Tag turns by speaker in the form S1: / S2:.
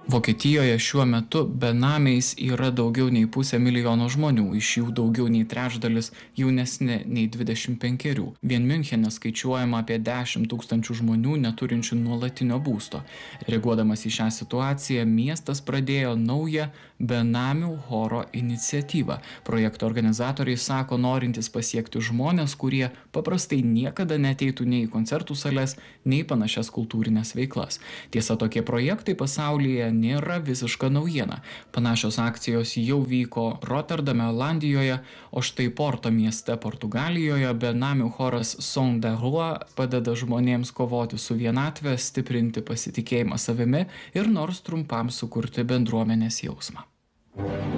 S1: Vokietijoje šiuo metu benamiais yra daugiau nei 500 000 žmonių, iš jų daugiau nei trečdalis jaunesni nei 25. Vien Miunchene skaičiuojama apie 10 000 žmonių neturinčių nuolatinio būsto. Reaguodamas į šią situaciją, miestas pradėjo naują benamių choro iniciatyvą. Projekto organizatoriai sako, norintys pasiekti žmonės, kurie paprastai niekada neteitų nei į koncertų sales, nei panašias kultūrinės veiklas. Tiesa, tokie projektai pasaulyje nėra visiška naujiena. Panašios akcijos jau vyko Rotterdame, Olandijoje, o štai Porto mieste Portugalijoje benamių choras Son de Roi padeda žmonėms kovoti su vienatve, stiprinti pasitikėjimą savimi ir nors trumpam sukurti bendruomenės jausmą.